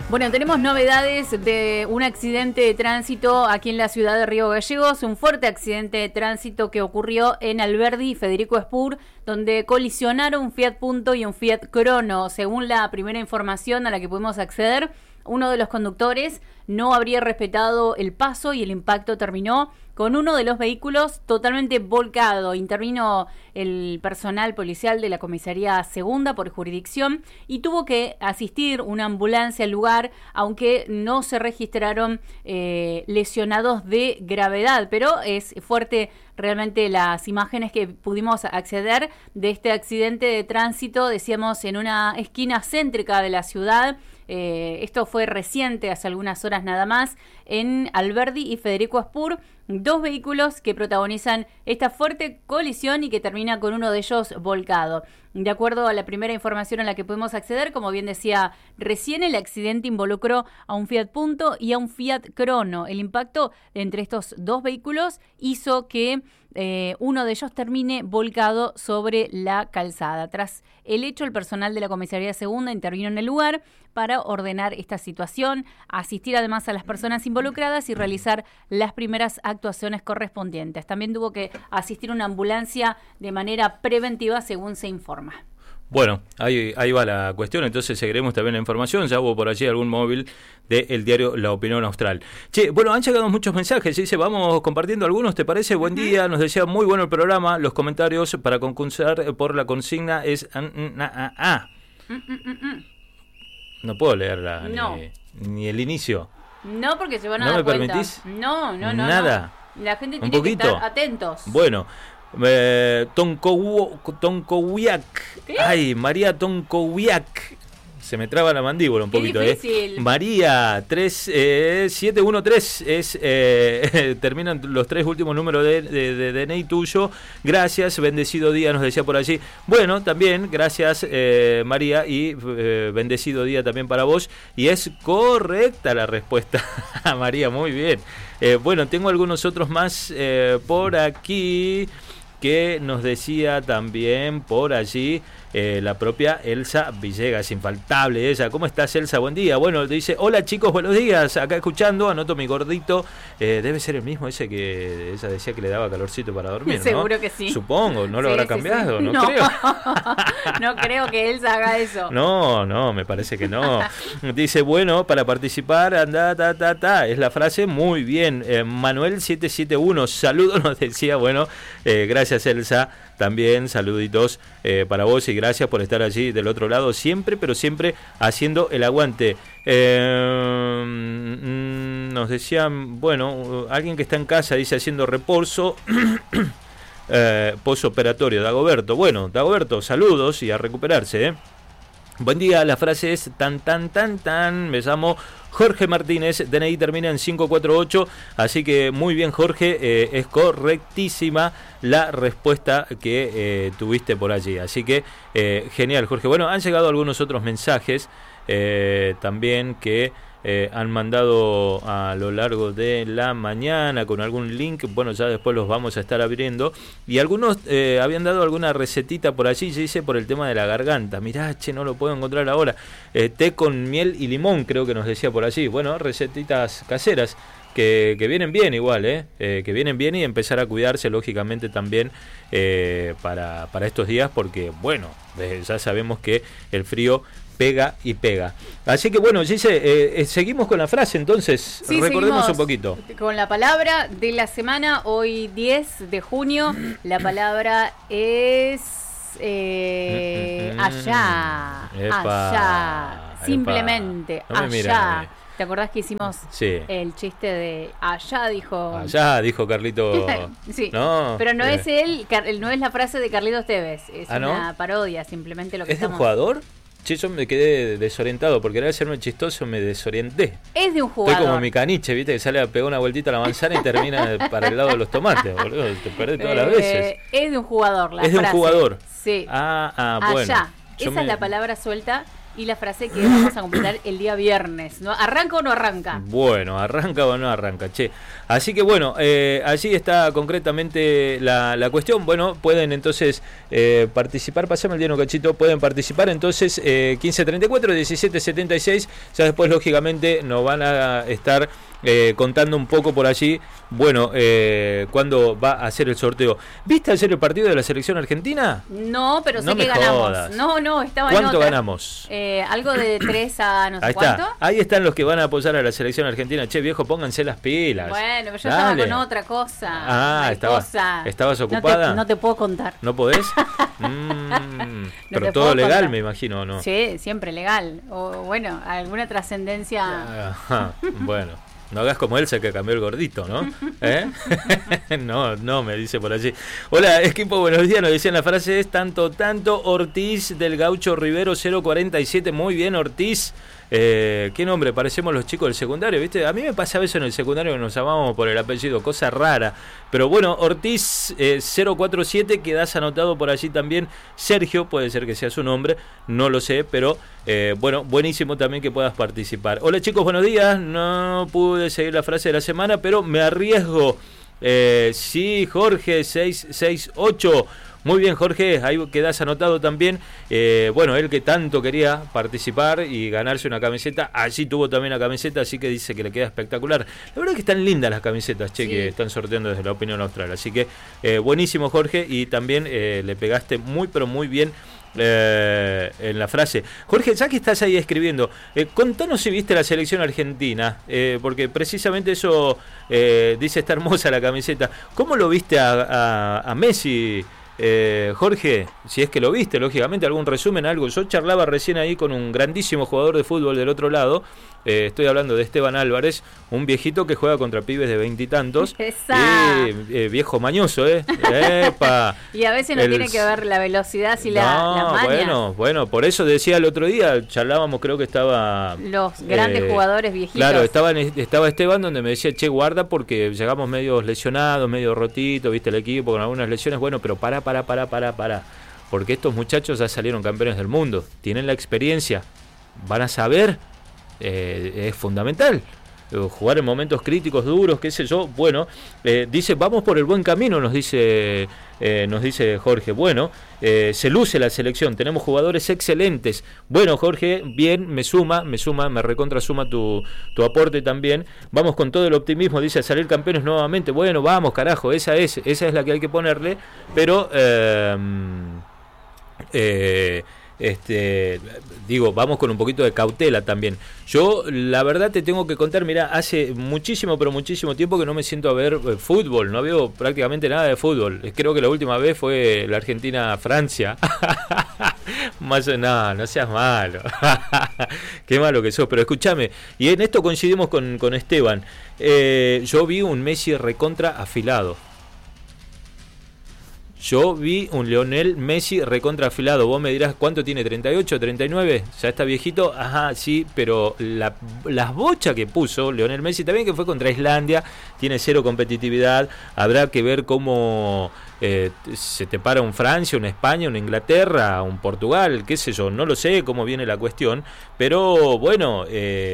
Bueno, tenemos novedades de un accidente de tránsito aquí en la ciudad de Río Gallegos, un fuerte accidente de tránsito que ocurrió en Alberdi y Federico Espur, donde colisionaron un Fiat Punto y un Fiat Crono. Según la primera información a la que pudimos acceder, uno de los conductores no habría respetado el paso y el impacto terminó con uno de los vehículos totalmente volcado. Intervino el personal policial de la comisaría segunda por jurisdicción y tuvo que asistir una ambulancia al lugar, aunque no se registraron lesionados de gravedad. Pero es fuerte realmente las imágenes que pudimos acceder de este accidente de tránsito, decíamos, en una esquina céntrica de la ciudad. Esto fue reciente, hace algunas horas nada más, en Alberdi y Federico Espur, dos vehículos que protagonizan esta fuerte colisión y que termina con uno de ellos volcado. De acuerdo a la primera información a la que pudimos acceder, como bien decía recién, el accidente involucró a un Fiat Punto y a un Fiat Crono. El impacto entre estos dos vehículos hizo que uno de ellos termine volcado sobre la calzada. Tras el hecho, el personal de la comisaría segunda intervino en el lugar para ordenar esta situación, asistir además a las personas involucradas y realizar las primeras actuaciones correspondientes. También tuvo que asistir una ambulancia de manera preventiva, según se informa. Bueno, ahí va la cuestión, entonces seguiremos también la información. Ya hubo por allí algún móvil del diario La Opinión Austral. Che, bueno, han llegado muchos mensajes, dice, vamos compartiendo algunos, ¿te parece? Buen día, nos decía, muy bueno el programa, los comentarios para concursar por la consigna es... No puedo leerla, no. ni el inicio. No, porque se van a dar cuenta. ¿No me permitís? No. Nada. No. La gente tiene que estar atentos. Bueno, Tonkowiak. Ay, María Tonkowiak. Se me traba la mandíbula un poquito. María 3713 terminan los tres últimos números de DNI tuyo. Gracias, bendecido día, nos decía por allí. Bueno, también gracias María, y bendecido día también para vos. Y es correcta la respuesta. María, muy bien. Bueno, tengo algunos otros más por aquí que nos decía también por allí la propia Elsa Villegas, infaltable ella. ¿Cómo estás, Elsa? Buen día. Bueno, dice, hola chicos, buenos días, acá escuchando, anoto mi gordito. Debe ser el mismo ese que ella decía que le daba calorcito para dormir, ¿no? Seguro que sí. Supongo, ¿no lo habrá cambiado? Sí. No creo. No creo que Elsa haga eso. No, me parece que no. Dice, bueno, para participar, anda, es la frase, muy bien. Manuel 771, saludos, nos decía, bueno, gracias Elsa. También saluditos para vos y gracias por estar allí del otro lado siempre, pero siempre haciendo el aguante. Nos decían, bueno, alguien que está en casa dice haciendo reposo postoperatorio, Dagoberto. Bueno, Dagoberto, saludos y a recuperarse, Buen día, la frase es tan, me llamo Jorge Martínez, DNI termina en 548, así que muy bien Jorge, es correctísima la respuesta que tuviste por allí, así que genial Jorge. Bueno, han llegado algunos otros mensajes también que han mandado a lo largo de la mañana con algún link, bueno, ya después los vamos a estar abriendo, y algunos habían dado alguna recetita por allí, se dice por el tema de la garganta, mirá, no lo puedo encontrar ahora, té con miel y limón, creo que nos decía por allí, bueno, recetitas caseras, que vienen bien igual, que vienen bien, y empezar a cuidarse lógicamente también para estos días, porque bueno, ya sabemos que el frío pega y pega. Así que bueno, Gise, seguimos con la frase, entonces, sí, recordemos un poquito. Con la palabra de la semana, hoy 10 de junio, la palabra es allá, simplemente, no allá. ¿Te acordás que hicimos el chiste de allá dijo Carlito? Sí, no, pero no es él, no es la frase de Carlitos Tevez, es una parodia, simplemente lo que ¿Es de un jugador? Che, yo me quedé desorientado, porque era de serme chistoso, me desorienté. Es de un jugador. Estoy como mi caniche, ¿viste? Que sale a pegar una vueltita a la manzana y termina para el lado de los tomates, boludo. Te perdés todas las veces. Es de un jugador, la frase. Es de un jugador. Sí. Bueno. Allá. Esa es la palabra suelta Y la frase que vamos a completar el día viernes, ¿no? ¿Arranca o no arranca? Bueno, arranca o no arranca, che. Así que bueno, allí está concretamente la cuestión. Bueno, pueden entonces participar, pasame el día, cachito, pueden participar entonces 1534, 1776. Ya después, lógicamente, nos van a estar contando un poco por allí, bueno, cuándo va a hacer el sorteo. ¿Viste ayer el partido de la selección argentina? No, pero sé que ganamos. Jodas. No, estaba en ¿Cuánto otra. ganamos? Algo de 3 a no sé Ahí cuánto. está. Ahí están los que van a apoyar a la selección argentina. Che, viejo, pónganse las pilas. Bueno, pero yo Dale. estaba con otra cosa. ¿Estabas ocupada? No te puedo contar. ¿No podés? Pero todo legal, contar. Me imagino, ¿no? Sí, siempre legal. O bueno, alguna trascendencia. Ajá, bueno. No hagas como Elsa que cambió el gordito, ¿no? No, me dice por allí. Hola, equipo, buenos días. Nos decían la frase es tanto, Ortiz del Gaucho Rivero 047. Muy bien, Ortiz. ¿Qué nombre? Parecemos los chicos del secundario, ¿viste? A mí me pasaba eso en el secundario que nos llamábamos por el apellido, cosa rara. Pero bueno, Ortiz 047, quedás anotado por allí también. Sergio, puede ser que sea su nombre, no lo sé, pero bueno, buenísimo también que puedas participar. Hola chicos, buenos días. No pude seguir la frase de la semana, pero me arriesgo. Sí, Jorge 668. Muy bien, Jorge, ahí quedás anotado también. Bueno, él que tanto quería participar y ganarse una camiseta, allí tuvo también la camiseta, así que dice que le queda espectacular. La verdad es que están lindas las camisetas, che, sí, que están sorteando desde La Opinión Austral. Así que buenísimo, Jorge, y también le pegaste muy, pero muy bien en la frase. Jorge, ya que estás ahí escribiendo, contanos si viste la selección argentina, porque precisamente eso dice, está hermosa la camiseta. ¿Cómo lo viste a Messi? Jorge, si es que lo viste, lógicamente, algún resumen, algo. Yo charlaba recién ahí con un grandísimo jugador de fútbol del otro lado. Estoy hablando de Esteban Álvarez, un viejito que juega contra pibes de 20 y tantos. Viejo mañoso, Epa. Y a veces no tiene que ver la velocidad y la maña. Bueno, por eso decía el otro día, charlábamos, creo que estaba los grandes jugadores viejitos. Claro, estaba Esteban, donde me decía, che, guarda, porque llegamos medio lesionados, medio rotitos, viste, el equipo con algunas lesiones. Bueno, pero para, porque estos muchachos ya salieron campeones del mundo, tienen la experiencia, van a saber. Es fundamental jugar en momentos críticos, duros, qué sé yo. Bueno, dice, vamos por el buen camino, nos dice Jorge. Bueno, se luce la selección, tenemos jugadores excelentes. Bueno, Jorge, bien, me recontra suma tu aporte también. Vamos con todo el optimismo, dice, a salir campeones nuevamente. Bueno, vamos, carajo, esa es la que hay que ponerle, pero digo, vamos con un poquito de cautela también. Yo, la verdad, te tengo que contar, mira, hace muchísimo tiempo que no me siento a ver fútbol, no veo prácticamente nada de fútbol. Creo que la última vez fue la Argentina-Francia. No seas malo. Qué malo que sos, pero escúchame, y en esto coincidimos con Esteban. Yo vi un Messi recontra afilado. Yo vi un Lionel Messi recontra afilado. Vos me dirás, ¿cuánto tiene? ¿38, 39? ¿Ya está viejito? Ajá, sí, pero las bochas que puso Lionel Messi, también que fue contra Islandia, tiene cero competitividad. Habrá que ver cómo se te para un Francia, un España, un Inglaterra, un Portugal, qué sé yo, no lo sé cómo viene la cuestión, pero bueno,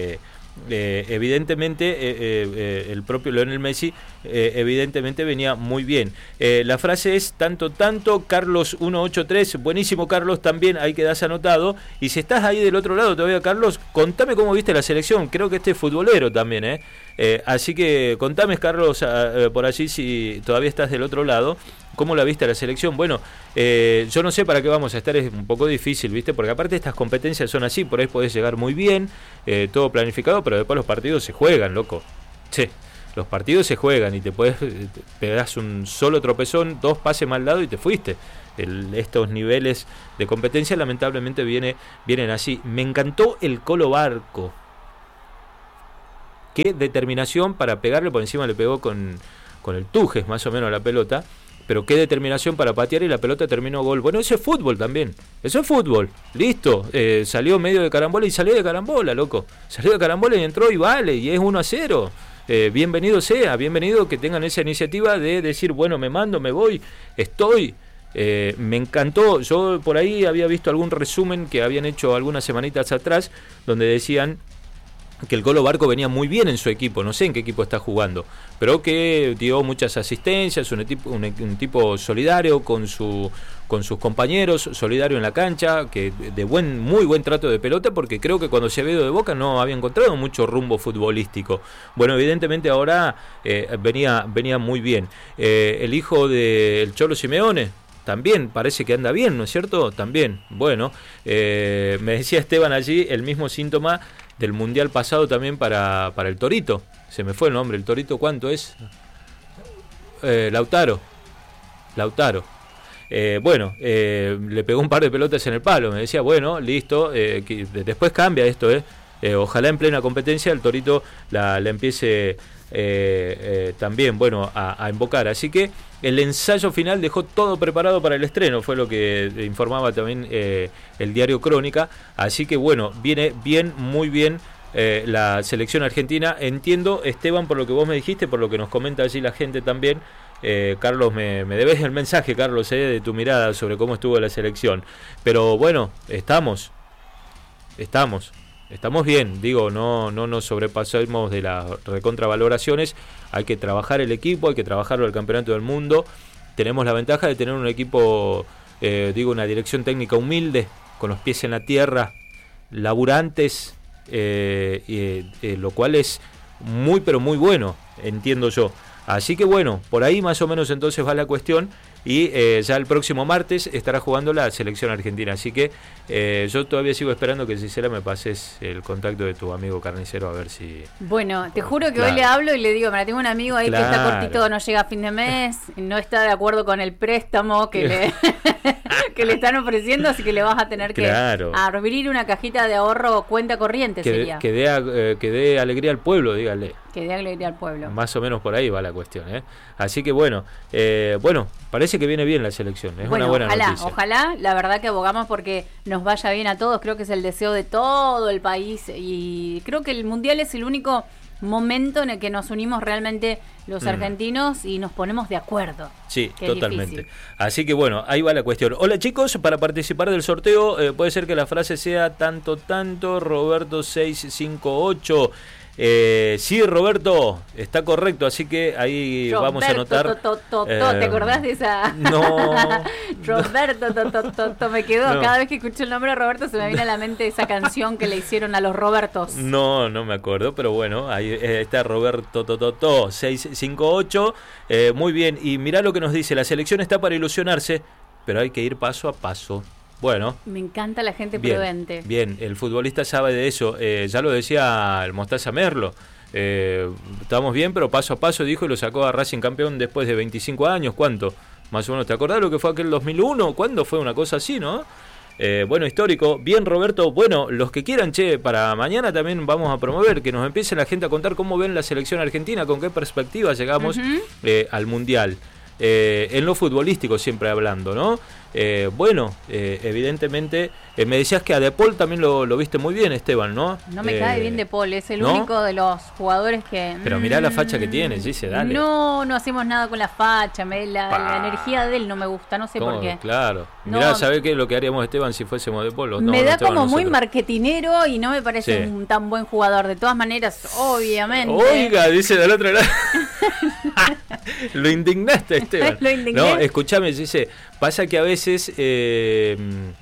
evidentemente el propio Lionel Messi evidentemente venía muy bien. La frase es tanto, Carlos 183, buenísimo Carlos, también ahí quedás anotado. Y si estás ahí del otro lado todavía, Carlos, contame cómo viste la selección, creo que este es futbolero también, así que contame, Carlos, por allí, si todavía estás del otro lado, ¿cómo la viste a la selección? Bueno, yo no sé para qué vamos a estar, es un poco difícil, ¿viste? Porque aparte estas competencias son así, por ahí podés llegar muy bien, todo planificado, pero después los partidos se juegan, loco. Sí, los partidos se juegan y te pegás un solo tropezón, 2 pases mal dado y te fuiste. Estos niveles de competencia lamentablemente vienen así. Me encantó el Colo Barco. Qué determinación para pegarle, por encima le pegó con el Tujes más o menos a la pelota. Pero qué determinación para patear y la pelota terminó gol. Bueno, eso es fútbol también. Eso es fútbol. Listo. Salió medio de carambola y salió de carambola, loco. Salió de carambola y entró y vale. Y es 1-0. Bienvenido sea. Bienvenido que tengan esa iniciativa de decir, bueno, me mando, me voy, estoy. Me encantó. Yo por ahí había visto algún resumen que habían hecho algunas semanitas atrás, donde decían que el Colo Barco venía muy bien en su equipo, no sé en qué equipo está jugando, pero que dio muchas asistencias, un tipo solidario con sus compañeros, solidario en la cancha, que de muy buen trato de pelota, porque creo que cuando se había ido de Boca no había encontrado mucho rumbo futbolístico. Bueno, evidentemente ahora venía muy bien. El hijo del Cholo Simeone también parece que anda bien, ¿no es cierto? También, bueno, me decía Esteban allí el mismo síntoma del Mundial pasado también para el Torito. Se me fue el nombre, el Torito, ¿cuánto es? Lautaro. Bueno, le pegó un par de pelotas en el palo. Me decía, bueno, listo, después cambia esto, ojalá en plena competencia el Torito la empiece también, bueno, a invocar. Así que el ensayo final dejó todo preparado para el estreno, fue lo que informaba también el diario Crónica. Así que bueno, viene bien, muy bien la selección argentina. Entiendo, Esteban, por lo que vos me dijiste, por lo que nos comenta allí la gente también. Carlos, me debes el mensaje, Carlos, de tu mirada sobre cómo estuvo la selección. Pero bueno, estamos bien, digo, no nos sobrepasemos de las recontravaloraciones. Hay que trabajar el equipo, hay que trabajarlo al Campeonato del Mundo. Tenemos la ventaja de tener un equipo, una dirección técnica humilde, con los pies en la tierra, laburantes, lo cual es muy pero muy bueno, entiendo yo. Así que bueno, por ahí más o menos entonces va la cuestión. Y ya el próximo martes estará jugando la selección argentina. Así que yo todavía sigo esperando que Gisela me pases el contacto de tu amigo carnicero, a ver si... Bueno, te juro que hoy le hablo y le digo, mira, tengo un amigo ahí que está cortito, no llega a fin de mes, no está de acuerdo con el préstamo que le están ofreciendo, así que le vas a tener que abrir una cajita de ahorro, cuenta corriente sería. Que dé alegría al pueblo, dígale. Que dé alegría al pueblo. Más o menos por ahí va la cuestión, Así que bueno, parece que viene bien la selección, es una buena noticia. Ojalá, la verdad que abogamos porque nos vaya bien a todos, creo que es el deseo de todo el país y creo que el Mundial es el único momento en el que nos unimos realmente los argentinos y nos ponemos de acuerdo. Sí, totalmente. Así que bueno, ahí va la cuestión. Hola chicos, para participar del sorteo puede ser que la frase sea tanto, Roberto 658. Sí, Roberto, está correcto, así que ahí Roberto, vamos a anotar. ¿Te acordás de esa? No. Roberto, me quedó. No. Cada vez que escucho el nombre de Roberto se me viene a la mente esa canción que le hicieron a los Robertos. No me acuerdo, pero bueno, ahí está Roberto 658. Muy bien, y mirá lo que nos dice, la selección está para ilusionarse, pero hay que ir paso a paso. Bueno, me encanta la gente prudente. Bien, el futbolista sabe de eso. Ya lo decía el Mostaza Merlo. Estamos bien, pero paso a paso, dijo, y lo sacó a Racing campeón después de 25 años. ¿Cuánto? Más o menos, ¿te acordás lo que fue aquel 2001? ¿Cuándo fue una cosa así, no? Bueno, histórico. Bien, Roberto. Bueno, los que quieran, para mañana también vamos a promover, que nos empiece la gente a contar cómo ven la selección argentina, con qué perspectiva llegamos al Mundial. En lo futbolístico siempre hablando, ¿no? Evidentemente, me decías que a De Paul también lo viste muy bien, Esteban, ¿no? No me cae bien De Paul, es el único de los jugadores que... Pero mirá la facha que tiene, dice, dale. No hacemos nada con la facha, la energía de él no me gusta, no sé por qué. Claro, mirá, ¿sabés qué es lo que haríamos, Esteban, si fuésemos De Paul? Me da como muy marketinero y no me parece un tan buen jugador. De todas maneras, obviamente. Oiga, dice del otro lado. Lo indignaste, Esteban. Lo indigné. No, escuchame, dice, pasa que a veces en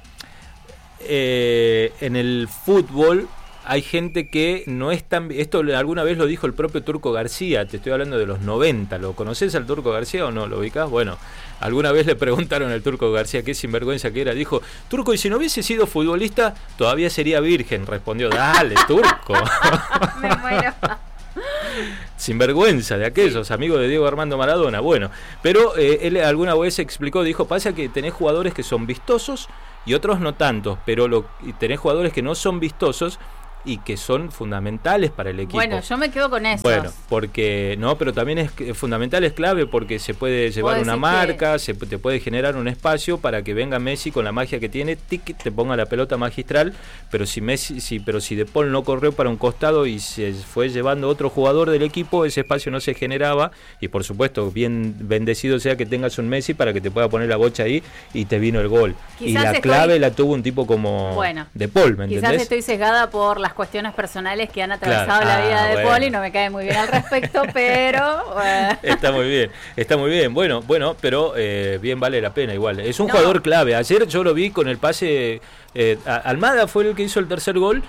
el fútbol hay gente que no es tan... Esto alguna vez lo dijo el propio Turco García, te estoy hablando de los 90. ¿Lo conoces al Turco García o no? ¿Lo ubicás? Bueno, alguna vez le preguntaron al Turco García qué sinvergüenza que era. Dijo, Turco, y si no hubiese sido futbolista, todavía sería virgen. Respondió, dale, Turco. Me muero. Sinvergüenza de aquellos, amigos de Diego Armando Maradona. Bueno, pero él alguna vez explicó, dijo, pasa que tenés jugadores que son vistosos y otros no tantos, pero tenés jugadores que no son vistosos y que son fundamentales para el equipo. Bueno, yo me quedo con esos. Bueno, porque no, pero también es fundamental, es clave, porque se puede llevar una marca, te puede generar un espacio para que venga Messi con la magia que tiene, te ponga la pelota magistral, pero si De Paul no corrió para un costado y se fue llevando otro jugador del equipo, ese espacio no se generaba, y por supuesto, bien bendecido sea que tengas un Messi para que te pueda poner la bocha ahí y te vino el gol. Quizás y la clave la tuvo un tipo como De Paul, ¿me entendés? Quizás estoy sesgada por las cuestiones personales que han atravesado la vida de Paul y no me cae muy bien al respecto, pero... Está muy bien. Bueno, pero bien vale la pena igual. Es un jugador clave. Ayer yo lo vi con el pase... Almada fue el que hizo el tercer gol.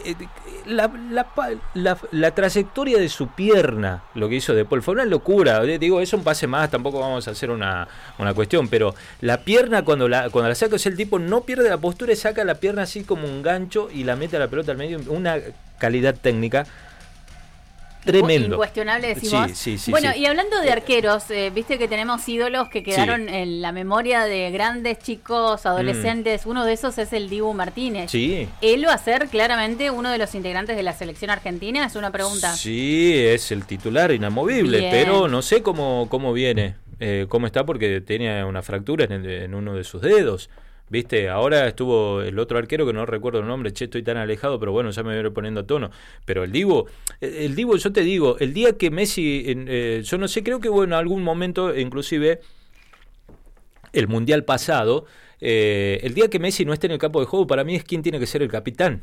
La trayectoria de su pierna, lo que hizo De Paul, fue una locura. Digo, es un pase más, tampoco vamos a hacer una cuestión, pero la pierna cuando la saca, o sea, el tipo no pierde la postura y saca la pierna así como un gancho y la mete a la pelota al medio. Una calidad técnica tremendo. Incuestionable, decimos. Sí, bueno, sí. Y hablando de arqueros, viste que tenemos ídolos que quedaron en la memoria de grandes chicos, adolescentes. Uno de esos es el Dibu Martínez. Sí. ¿Él va a ser claramente uno de los integrantes de la selección argentina? Es una pregunta. Sí, es el titular inamovible, bien. Pero no sé cómo viene, cómo está, porque tenía una fractura en uno de sus dedos. Viste, ahora estuvo el otro arquero que no recuerdo el nombre, estoy tan alejado, pero bueno, ya me voy poniendo a tono. Pero el Dibu, yo te digo, el día que Messi, yo no sé, creo que en algún momento, inclusive el Mundial pasado, el día que Messi no esté en el campo de juego, para mí es quien tiene que ser el capitán.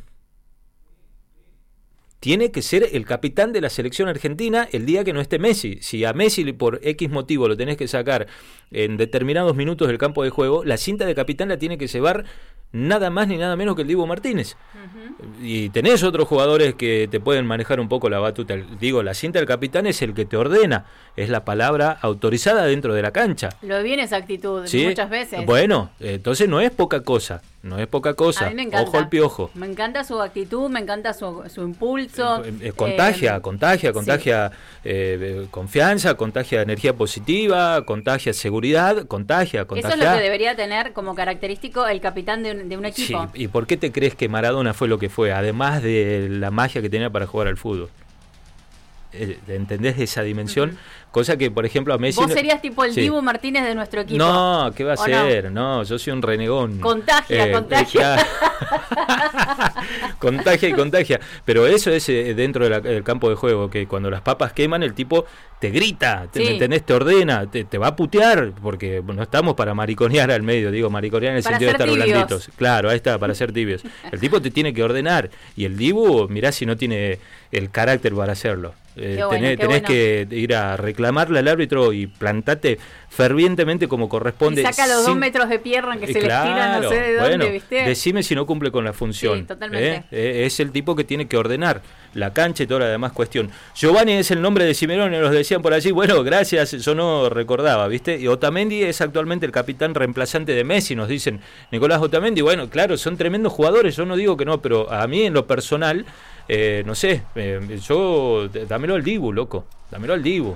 Tiene que ser el capitán de la selección argentina el día que no esté Messi. Si a Messi por X motivo lo tenés que sacar en determinados minutos del campo de juego, la cinta de capitán la tiene que llevar nada más ni nada menos que el Dibu Martínez. Y tenés otros jugadores que te pueden manejar un poco la batuta. Digo, la cinta del capitán es el que te ordena, es la palabra autorizada dentro de la cancha. Lo vi en esa actitud, ¿sí? Muchas veces. Bueno, entonces no es poca cosa. A mí me encanta. Ojo al piojo. Me encanta su actitud, me encanta su impulso. Contagia confianza, contagia energía positiva, contagia seguridad, contagia. Eso es lo que debería tener como característico el capitán de un equipo. Sí. ¿Y por qué te crees que Maradona fue lo que fue? Además de la magia que tenía para jugar al fútbol. ¿Entendés esa dimensión? Cosa que, por ejemplo, a Messi... Vos serías tipo el Dibu Martínez de nuestro equipo. No, ¿qué va a ser? No, yo soy un renegón. Contagia. Contagia. Pero eso es dentro del campo de juego, que cuando las papas queman, el tipo te grita, ¿me entendés? Te ordena, te va a putear, porque no estamos para mariconear al medio, digo, mariconear en el sentido de estar blanditos. Claro, ahí está, para ser tibios. El tipo te tiene que ordenar, y el Dibu, mirá si no tiene el carácter para hacerlo. Tenés que ir a reclamarle al árbitro y plantate fervientemente como corresponde. Y saca los 2 metros de pierna que se les tira, no sé de dónde, ¿viste? Decime si no cumple con la función. Sí, totalmente. Es el tipo que tiene que ordenar la cancha y toda la demás cuestión. Giovanni es el nombre de Simeone, nos decían por allí. Bueno, gracias, yo no recordaba, ¿viste? Y Otamendi es actualmente el capitán reemplazante de Messi, nos dicen Nicolás Otamendi. Bueno, claro, son tremendos jugadores, yo no digo que no, pero a mí en lo personal... no sé, dámelo al Dibu, loco, dámelo al Dibu,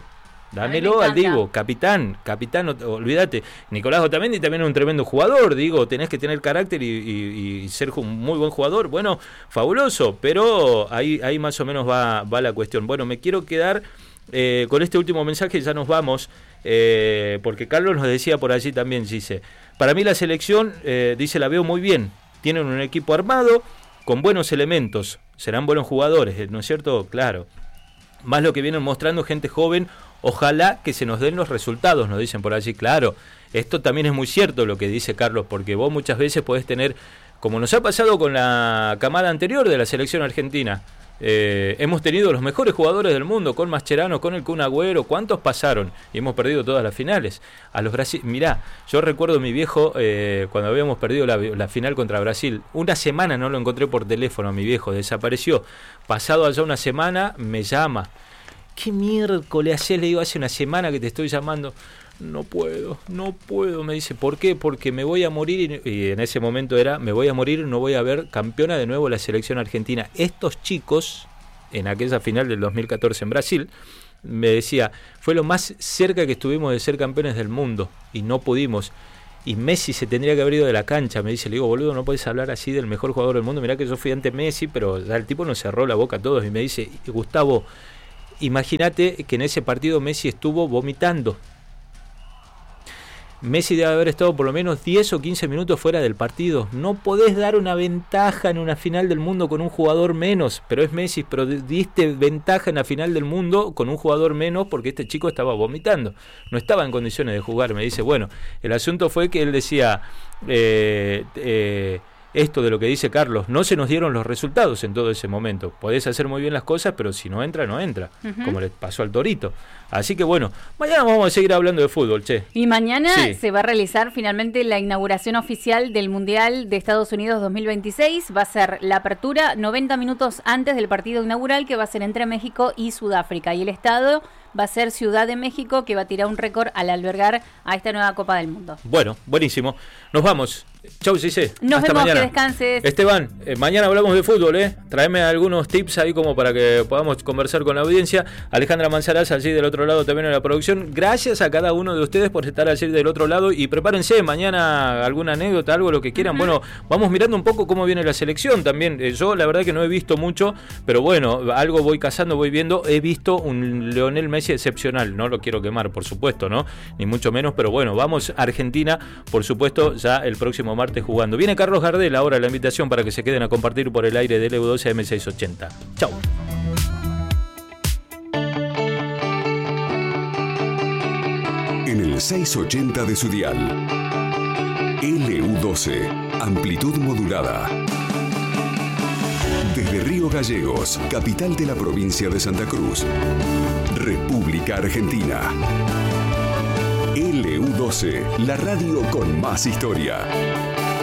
capitán, olvídate. Nicolás Otamendi también es un tremendo jugador, digo, tenés que tener carácter y ser un muy buen jugador, bueno, fabuloso, pero ahí más o menos va la cuestión. Bueno, me quiero quedar con este último mensaje, ya nos vamos, porque Carlos nos decía por allí también, dice, para mí la selección, dice, la veo muy bien, tienen un equipo armado, con buenos elementos, serán buenos jugadores, ¿no es cierto? Claro. Más lo que vienen mostrando gente joven, ojalá que se nos den los resultados, nos dicen por allí. Claro, esto también es muy cierto lo que dice Carlos, porque vos muchas veces podés tener, como nos ha pasado con la camada anterior de la selección argentina, hemos tenido los mejores jugadores del mundo, con Mascherano, con el Kun Agüero, ¿cuántos pasaron? Y hemos perdido todas las finales. A los mirá, yo recuerdo a mi viejo cuando habíamos perdido la final contra Brasil, una semana no lo encontré por teléfono a mi viejo, desapareció. Pasado allá una semana, me llama. ¿Qué miércoles hacés? Le digo, hace una semana que te estoy llamando. No puedo, me dice. ¿Por qué? Porque me voy a morir, y en ese momento era, me voy a morir, no voy a ver campeona de nuevo la selección argentina. Estos chicos, en aquella final del 2014 en Brasil, me decía, fue lo más cerca que estuvimos de ser campeones del mundo, y no pudimos. y Messi se tendría que haber ido de la cancha. Me dice, le digo, boludo, no podés hablar así del mejor jugador del mundo. Mirá que yo fui ante Messi, pero ya el tipo nos cerró la boca a todos. Y me dice, Gustavo, imagínate que en ese partido Messi estuvo vomitando. Messi debe haber estado por lo menos 10 o 15 minutos fuera del partido. No podés dar una ventaja en una final del mundo con un jugador menos, pero es Messi, pero diste ventaja en la final del mundo con un jugador menos porque este chico estaba vomitando. No estaba en condiciones de jugar. Me dice, bueno, el asunto fue que él decía... esto de lo que dice Carlos, no se nos dieron los resultados en todo ese momento. Podés hacer muy bien las cosas, pero si no entra, no entra, como le pasó al Torito. Así que bueno, mañana vamos a seguir hablando de fútbol, che. Y mañana se va a realizar finalmente la inauguración oficial del Mundial de Estados Unidos 2026. Va a ser la apertura 90 minutos antes del partido inaugural, que va a ser entre México y Sudáfrica. Y el estado va a ser Ciudad de México, que va a tirar un récord al albergar a esta nueva Copa del Mundo. Bueno, buenísimo. Nos vamos. Chau, Cise. Nos Hasta vemos, mañana. que descanses. Esteban, mañana hablamos de fútbol, Tráeme algunos tips ahí como para que podamos conversar con la audiencia. Alejandra Manzarás, allí del otro lado también en la producción. Gracias a cada uno de ustedes por estar allí del otro lado y prepárense mañana alguna anécdota, algo, lo que quieran. Bueno, vamos mirando un poco cómo viene la selección también. Yo la verdad que no he visto mucho, pero bueno, algo voy cazando, voy viendo. He visto un Lionel Messi excepcional. No lo quiero quemar, por supuesto, ¿no? Ni mucho menos, pero bueno, vamos a Argentina, por supuesto, ya el próximo martes jugando. Viene Carlos Gardel ahora, la invitación para que se queden a compartir por el aire del EU12 M680. Chau. En el 680 de su dial. LU12, amplitud modulada. Desde Río Gallegos, capital de la provincia de Santa Cruz, República Argentina. LU12, la radio con más historia.